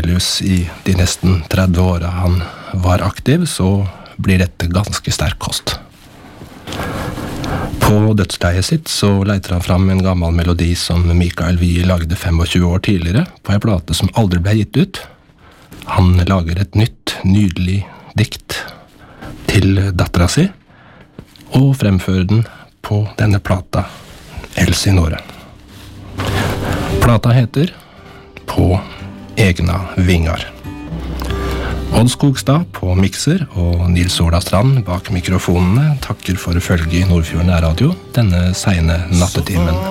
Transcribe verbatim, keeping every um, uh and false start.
Sibelius i de nesten tretti åra han var aktiv, så blir dette ganske sterk kost. På dødsleiet sitt så leiter han fram en gammel melodi som Mikael Wiehe lagde tjuefem år tidligere, på en plate som aldri ble gitt ut. Han lager et nytt, nydelig dikt til dattera si, og fremfører den på denne plata, Elsinore. Plata heter På egna vingar. Odd Skogstad på mikser og Nils Ola Strand bak mikrofonene takker for følge i Nordfjord Nærradio denne sene nattetimen.